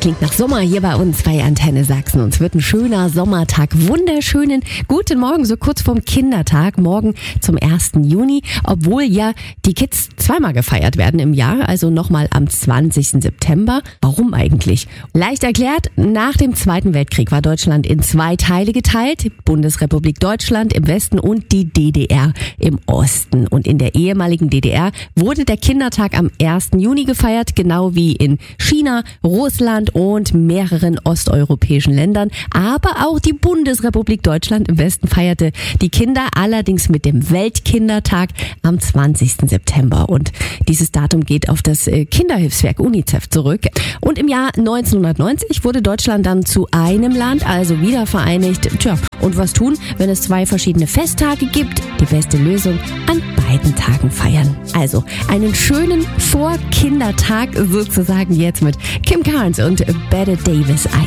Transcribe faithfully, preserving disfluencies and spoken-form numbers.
klingt nach Sommer hier bei uns bei Antenne Sachsen. Und es wird ein schöner Sommertag. Wunderschönen guten Morgen, so kurz vorm Kindertag. Morgen zum ersten Juni. Obwohl ja die Kids zweimal gefeiert werden im Jahr. Also nochmal am zwanzigsten September. Warum eigentlich? Leicht erklärt, nach dem Zweiten Weltkrieg war Deutschland in zwei Teile geteilt. Bundesrepublik Deutschland im Westen und die D D R im Osten. Und in der ehemaligen D D R wurde der Kindertag am ersten Juni gefeiert. Genau wie in China, Russland und mehreren osteuropäischen Ländern. Aber auch die Bundesrepublik Deutschland im Westen feierte die Kinder, allerdings mit dem Weltkindertag am zwanzigsten September. Und dieses Datum geht auf das Kinderhilfswerk UNICEF zurück. Und im Jahr neunzehnhundertneunzig wurde Deutschland dann zu einem Land, also wieder vereinigt. Tja, und was tun, wenn es zwei verschiedene Festtage gibt? Die beste Lösung: an beiden Tagen feiern. Also einen schönen Vorkindertag sozusagen jetzt mit Kim Carnes und Bette Davis.